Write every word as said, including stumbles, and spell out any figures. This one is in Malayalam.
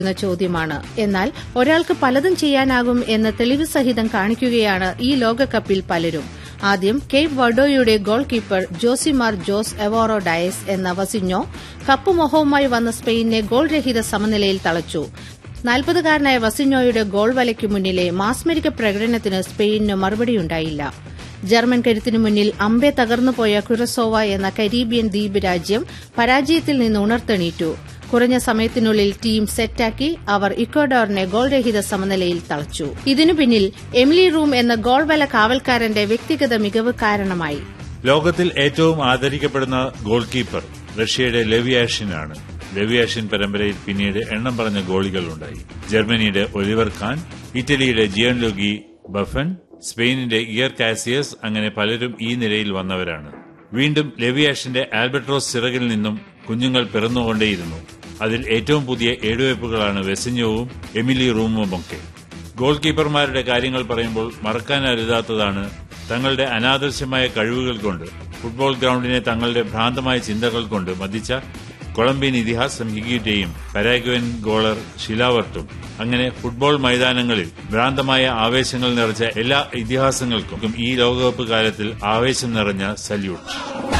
എന്ന ചോദ്യമാണ്. എന്നാൽ ഒരാൾക്ക് പലതും ചെയ്യാനാകും എന്ന് തെളിവ് സഹിതം കാണിക്കുകയാണ് ഈ ലോകകപ്പിൽ പലരും. ആദ്യം Cape വർഡോയുടെ goal keeper ജോസിമാർ Jose എവോറോ Diaz എന്ന വസിഞ്ഞോ കപ്പ് മോഹവുമായി വന്ന സ്പെയിനെ ഗോൾ രഹിത സമനിലയിൽ തളച്ചു. നാൽപ്പതുകാരനായ വസിഞ്ഞോയുടെ ഗോൾ വലയ്ക്കു മുന്നിലെ മാസ്മരിക പ്രകടനത്തിന് സ്പെയിനിന് മറുപടിയുണ്ടായില്ല. ജർമ്മൻ കരുത്തിനു മുന്നിൽ അമ്പെ തകർന്നുപോയ ക്യുറസോവ എന്ന കരീബിയൻ ദ്വീപ് രാജ്യം പരാജയത്തിൽ നിന്ന് ഉണർത്തെണീറ്റു. കുറഞ്ഞ സമയത്തിനുള്ളിൽ ടീം സെറ്റാക്കി അവർ ഇക്വഡോറിനെ ഗോൾരഹിത സമനിലയിൽ തളച്ചു. ഇതിനു പിന്നിൽ എമിലി റൂം എന്ന ഗോൾ വല കാവൽക്കാരന്റെ വ്യക്തിഗത മികവ് കാരണമായി. ലോകത്തിൽ ഏറ്റവും ആദരിക്കപ്പെടുന്ന ഗോൾ കീപ്പർ റഷ്യയുടെ ലെവിയാഷിനാണ്. ലെവിയാഷിൻ പരമ്പരയിൽ പിന്നീട് എണ്ണം പറഞ്ഞ ഗോളികളുണ്ടായി. ജർമ്മനിയുടെ ഒലിവർ ഖാൻ, ഇറ്റലിയുടെ ജിയൻലുഗി ബഫൻ, സ്പെയിനിന്റെ ഇയർ കാസിയസ്, അങ്ങനെ പലരും ഈ നിരയിൽ വന്നവരാണ്. വീണ്ടും ലെവിയാഷിന്റെ ആൽബട്രോസ് ചിറകിൽ നിന്നും കുഞ്ഞുങ്ങൾ പിറന്നുകൊണ്ടേയിരുന്നു. അതിൽ ഏറ്റവും പുതിയ ഏടുവയ്പ്പുകളാണ് വെസിഞ്ഞോവും എമിലി റൂമുമൊക്കെ. ഗോൾ കീപ്പർമാരുടെ കാര്യങ്ങൾ പറയുമ്പോൾ മറക്കാനരുതാത്തതാണ് തങ്ങളുടെ അനാദൃശ്യമായ കഴിവുകൾ കൊണ്ട് ഫുട്ബോൾ ഗ്രൌണ്ടിനെ തങ്ങളുടെ ഭ്രാന്തമായ ചിന്തകൾ കൊണ്ട് മതിച്ച കൊളംബിയൻ ഇതിഹാസം ഹിഗിയുടെയും പരാഗ്വൻ ഗോളർ ഷിലാവർട്ടും. അങ്ങനെ ഫുട്ബോൾ മൈതാനങ്ങളിൽ ഭ്രാന്തമായ ആവേശങ്ങൾ നിറച്ച എല്ലാ ഇതിഹാസങ്ങൾക്കും ഈ ലോകകപ്പ് കാലത്തിൽ ആവേശം നിറഞ്ഞ സല്യൂട്ട്.